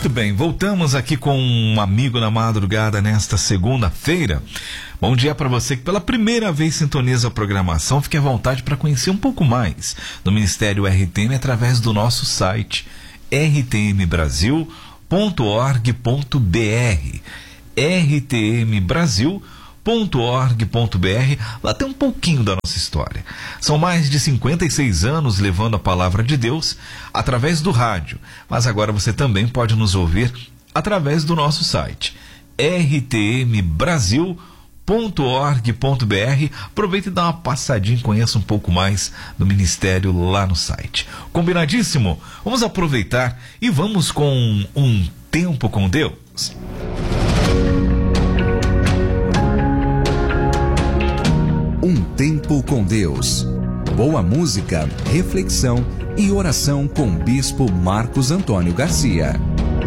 bem, voltamos aqui com um amigo na madrugada nesta segunda-feira. Bom dia para você que pela primeira vez sintoniza a programação. Fique à vontade para conhecer um pouco mais do Ministério RTM através do nosso site rtmbrasil.org.br. rtmbrasil.org.br. Lá tem um pouquinho da nossa história. São mais de 56 anos levando a palavra de Deus através do rádio, mas agora você também pode nos ouvir através do nosso site rtmbrasil.org.br. Aproveita e dá uma passadinha e conheça um pouco mais do ministério lá no site. Combinadíssimo? Vamos aproveitar e vamos com um tempo com Deus. Um tempo com Deus. Boa música, reflexão e oração com o Bispo Marcos Antônio Garcia.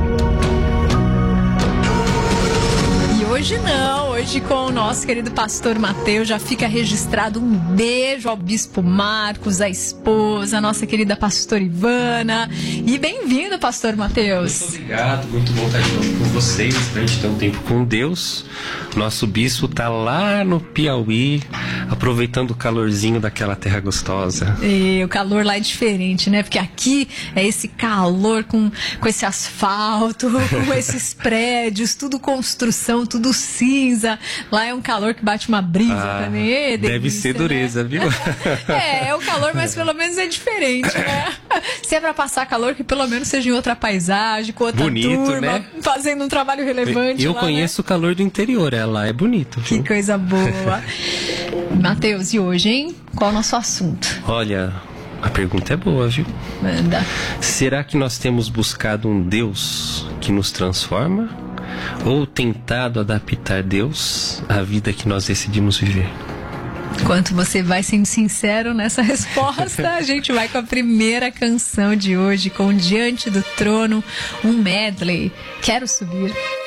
E hoje não, hoje com o nosso querido pastor Mateus, já fica registrado um beijo ao Bispo Marcos, a esposa, a nossa querida pastora Ivana. E bem-vindo, pastor Mateus. Muito obrigado, muito bom estar de novo com vocês, pra gente ter um tempo com Deus. Nosso bispo tá lá no Piauí, aproveitando o calorzinho daquela terra gostosa. E o calor lá é diferente, né? Porque aqui é esse calor com esse asfalto, com esses prédios, tudo construção, tudo cinza. Lá é um calor que bate uma brisa também. Deve ser dureza, né? Viu? É o calor, mas pelo menos é diferente, né? Se é pra passar calor, que pelo menos seja em outra paisagem, com outra turma, né? Fazendo um trabalho relevante. Eu lá, conheço, né? O calor do interior, lá é bonito. Que viu? coisa boa. Mateus, e hoje, hein? Qual é o nosso assunto? Olha, a pergunta é boa, viu? Manda. Será que nós temos buscado um Deus que nos transforma? Ou tentado adaptar Deus à vida que nós decidimos viver? Enquanto você vai sendo sincero nessa resposta, a gente vai com a primeira canção de hoje, com Diante do Trono, um medley. Quero subir.